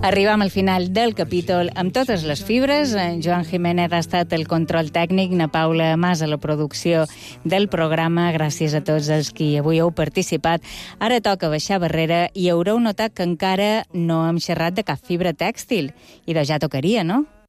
Arribam al final del capítol amb totes les fibres. En Joan Jiménez ha estat el control tècnic, na Paula Mas a la producció del programa. Gràcies a tots els qui avui heu participat. Ara toca baixar barrera i haureu notat que encara no hem xerrat de cap fibra tèxtil. I de ja tocaria, no?